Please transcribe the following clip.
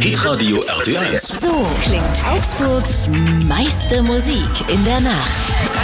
Hitradio RT1. So klingt Augsburgs meiste Musik in der Nacht.